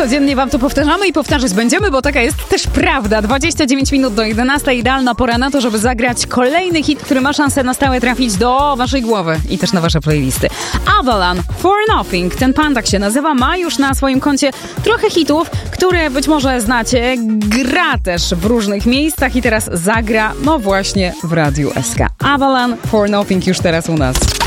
Codziennie wam to powtarzamy i powtarzać będziemy, bo taka jest też prawda. 29 minut do 11, idealna pora na to, żeby zagrać kolejny hit, który ma szansę na stałe trafić do waszej głowy i też na wasze playlisty. Avalon, For Nothing. Ten pan tak się nazywa, ma już na swoim koncie trochę hitów, które być może znacie. Gra też w różnych miejscach i teraz zagra, no właśnie, w Radiu SK. Avalon, For Nothing już teraz u nas.